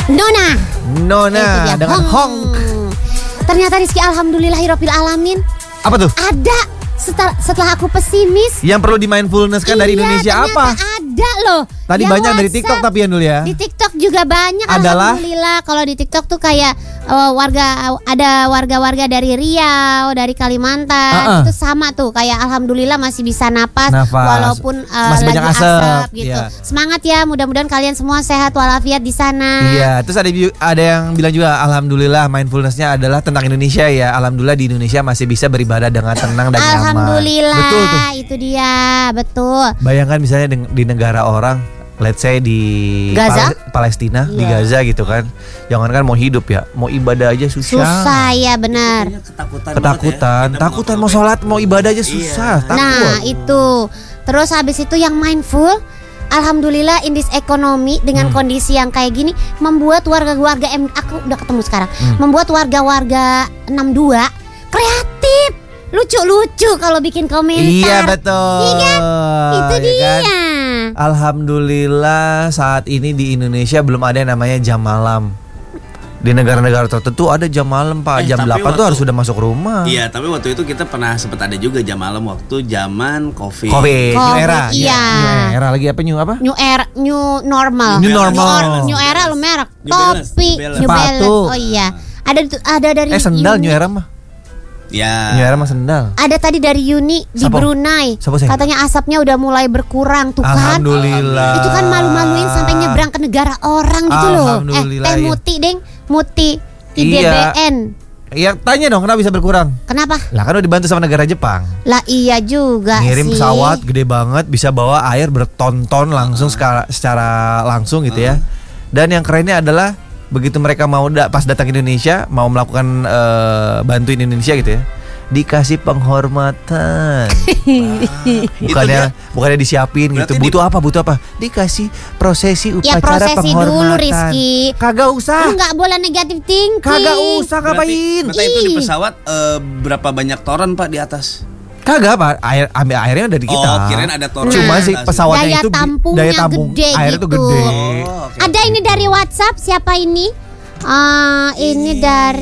Nona dengan Honk. Ternyata Rizky alhamdulillahirabbil alamin. Apa tuh? Ada setelah aku pesimis. Yang perlu di mindfulness kan dari Indonesia apa? Ada loh. Tadi yang banyak dari WhatsApp. TikTok tapi ya dulu ya. Di TikTok juga banyak. Adalah? Alhamdulillah. Kalau di TikTok tuh kayak warga-warga dari Riau, dari Kalimantan, itu sama tuh kayak alhamdulillah masih bisa napas. Walaupun masih lagi banyak asap gitu. iya. Semangat ya, mudah-mudahan kalian semua sehat walafiat di sana. Iya, terus ada yang bilang juga alhamdulillah mindfulnessnya adalah tentang Indonesia ya. Alhamdulillah di Indonesia masih bisa beribadah dengan tenang dan nyaman. Alhamdulillah. Betul tuh. Itu dia, betul. Bayangkan misalnya di negara orang, let's say di Gaza? Palestina, di Gaza gitu kan. Jangankan mau hidup ya, mau ibadah aja susah. Susah ya, benar. Takutan mau sholat, mau ibadah aja susah. Takut. Nah, itu. Terus habis itu yang mindful, alhamdulillah in this economy dengan kondisi yang kayak gini membuat warga-warga aku udah ketemu sekarang. Membuat warga-warga 62 kreatif, lucu-lucu kalau bikin komentar. Iya betul. Iya kan? Itu ya dia. Kan? Alhamdulillah saat ini di Indonesia belum ada yang namanya jam malam. Di negara-negara tertentu ada jam malam Pak. Jam 8 tuh harus sudah masuk rumah. Iya, tapi waktu itu kita pernah sempat ada juga jam malam waktu zaman COVID. New era. Iya. New era lagi apa? New normal. New era lu merek. Topi, New Balance. Oh iya. Ada dari sendal New era mah. Ya. New era mah sendal. Ada tadi dari Yuni di Brunei. Katanya asapnya udah mulai berkurang tuh kan. Alhamdulillah. Itu kan malu-maluin sampai nyebrang ke negara orang gitu loh. Muti deng, Muti IDBN. Iya, tanya dong kenapa bisa berkurang? Kenapa? Lah kan udah dibantu sama negara Jepang. Lah iya juga ngirim sih. pesawat gede banget, bisa bawa air berton-ton langsung secara langsung gitu ya. Dan yang kerennya adalah begitu mereka mau pas datang ke Indonesia, mau melakukan bantuin Indonesia gitu ya, dikasih penghormatan. bukannya disiapin gitu. Butuh apa? Dikasih prosesi upacara prosesi penghormatan. Dulu Rizky. Kagak usah. Lu nggak boleh negatif thinking. Kagak usah ngapain. Berarti itu di pesawat berapa banyak toren Pak di atas? Kagak Pak, ambil airnya dari kita. Oh, kirain ada toren. Cuma sih pesawatnya daya itu tampungnya gede airnya gitu. tuh gede. Ada ini dari WhatsApp, siapa ini? Ini dari